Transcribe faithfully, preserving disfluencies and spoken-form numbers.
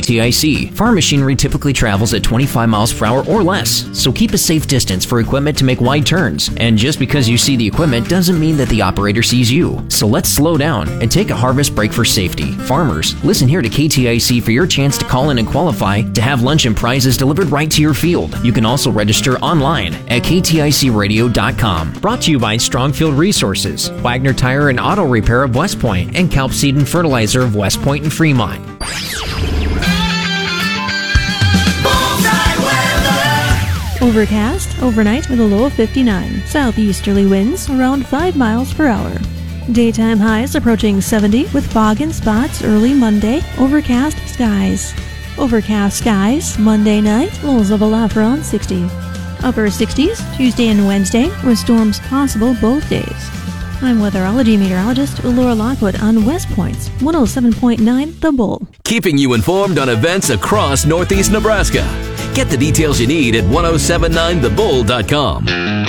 T I C. Farm machinery typically travels at twenty-five miles per hour or less, so keep a safe distance for equipment to make wide turns. And just because you see the equipment doesn't mean that the operator sees you. So let's slow down and take a harvest break for safety. Farmers, listen here to K T I C for your chance to call in and qualify to have lunch and prizes delivered right to your field. You can also register online at K T I C radio dot com. Brought to you by Strongfield Resources, Wagner Tire and Auto Repair of West Point, and Kelp Seed and Fertilizer of West Point and Fremont. Overcast, overnight with a low of fifty-nine. Southeasterly winds around five miles per hour. Daytime highs approaching seventy with fog and spots early Monday. Overcast skies. Overcast skies Monday night, lows of around sixty. Upper sixties Tuesday and Wednesday with storms possible both days. I'm weatherology meteorologist Laura Lockwood on West Point's one oh seven point nine The Bull. Keeping you informed on events across Northeast Nebraska. Get the details you need at ten seventy-nine the bull dot com.